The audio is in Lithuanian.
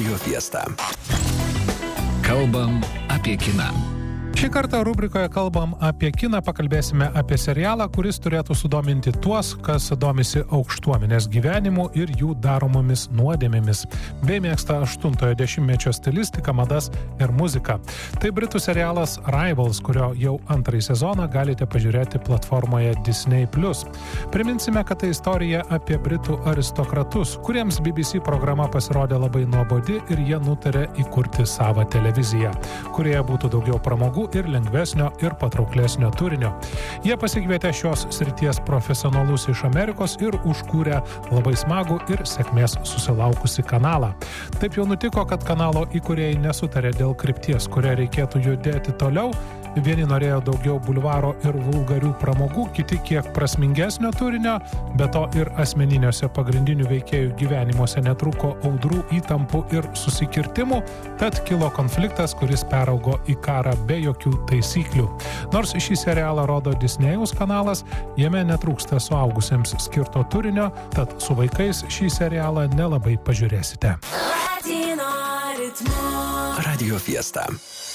Radio Fiesta. Kalbam apie kiną. Šį kartą rubrikoje Kalbam apie kiną pakalbėsime apie serialą, kuris turėtų sudominti tuos, kas domisi aukštuomenės gyvenimu ir jų daromomis nuodėmėmis, bei mėgsta 80-ojo dešimtmečio stilistiką, madas ir muziką. Tai britų serialas Rivals, kurio jau antrąjį sezoną galite pažiūrėti platformoje Disney+. Priminsime, kad tai istorija apie britų aristokratus, kuriems BBC programa pasirodė labai nuobodi ir jie nutarė įkurti savą televiziją, kurioje būtų daugiau pramogų ir lengvesnio ir patrauklesnio turinio. Jie pasikvietė šios srities profesionalus iš Amerikos ir užkūrė labai smagų ir sėkmės susilaukusi kanalą. Taip jau nutiko, kad kanalo įkūrėjai nesutarė dėl krypties, kuria reikėtų judėti toliau. Vieni norėjo daugiau bulvaro ir vulgarių pramogų, kiti kiek prasmingesnio turinio, be to ir asmeniniuose pagrindinių veikėjų gyvenimuose netrūko audrų, įtampų ir susikirtimų, tad kilo konfliktas, kuris peraugo į karą be jokių taisyklių. Nors šį serialą rodo Disneyaus kanalas, jame netrūksta suaugusiems skirto turinio, tad su vaikais šį serialą nelabai pažiūrėsite. Radio Fiesta.